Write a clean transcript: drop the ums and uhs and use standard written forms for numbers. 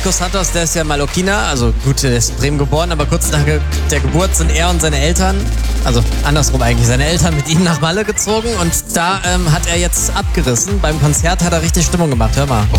Nico Santos, der ist ja Mallorquiner, also gut, der ist in Bremen geboren, aber kurz nach der Geburt sind er und seine Eltern, also andersrum eigentlich, seine Eltern mit ihm nach Malle gezogen und da hat er jetzt abgerissen. Beim Konzert hat er richtig Stimmung gemacht, hör mal.